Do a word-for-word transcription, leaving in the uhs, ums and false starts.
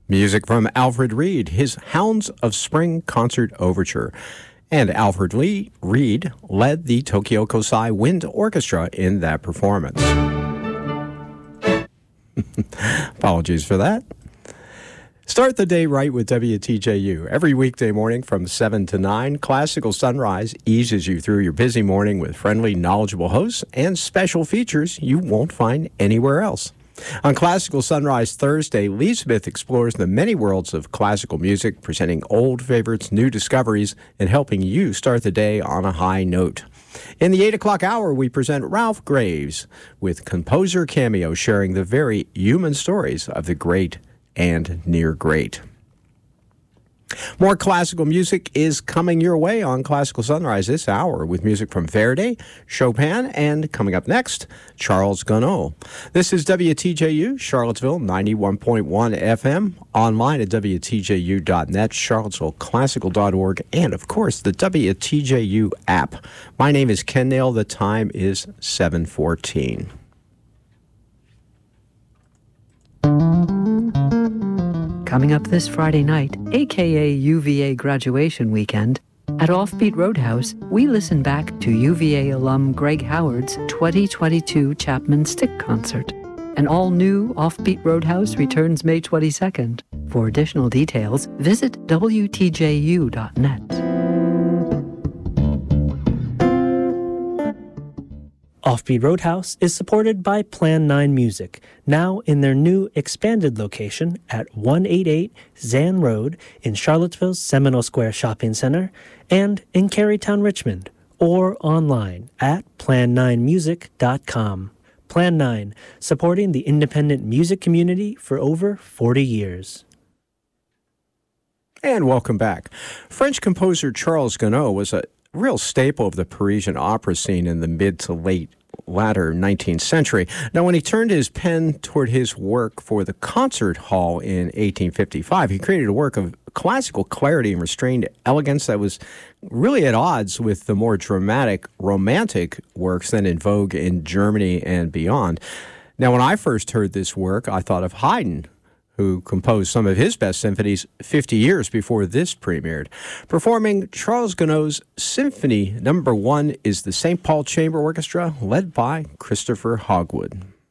Music from Alfred Reed, his Hounds of Spring Concert Overture. And Alfred Lee Reed led the Tokyo Kosai Wind Orchestra in that performance. Apologies for that. Start the day right with W T J U. Every weekday morning from seven to nine, Classical Sunrise eases you through your busy morning with friendly, knowledgeable hosts and special features you won't find anywhere else. On Classical Sunrise Thursday, Lee Smith explores the many worlds of classical music, presenting old favorites, new discoveries, and helping you start the day on a high note. In the eight o'clock hour, we present Ralph Graves with Composer Cameo, sharing the very human stories of the great and near great. More classical music is coming your way on Classical Sunrise this hour with music from Verdi, Chopin, and coming up next, Charles Gounod. This is W T J U, Charlottesville, ninety-one point one F M, online at W T J U dot net, Charlottesville Classical dot org, and of course, the W T J U app. My name is Ken Nail. The time is seven fourteen. Coming up this Friday night, aka U V A graduation weekend, at Offbeat Roadhouse, we listen back to U V A alum Greg Howard's twenty twenty-two Chapman Stick Concert. An all-new Offbeat Roadhouse returns May twenty-second. For additional details, visit W T J U dot net. Offbeat Roadhouse is supported by Plan nine Music, now in their new expanded location at one eighty-eight Zan Road in Charlottesville's Seminole Square Shopping Center and in Carytown, Richmond, or online at plan nine music dot com. Plan nine, supporting the independent music community for over forty years. And welcome back. French composer Charles Gounod was a real staple of the Parisian opera scene in the mid to late latter nineteenth century. Now, when he turned his pen toward his work for the concert hall in eighteen fifty-five, he created a work of classical clarity and restrained elegance that was really at odds with the more dramatic, romantic works then in vogue in Germany and beyond. Now, when I first heard this work, I thought of Haydn, who composed some of his best symphonies fifty years before this premiered. Performing Charles Gounod's Symphony Number One is the Saint Paul Chamber Orchestra, led by Christopher Hogwood.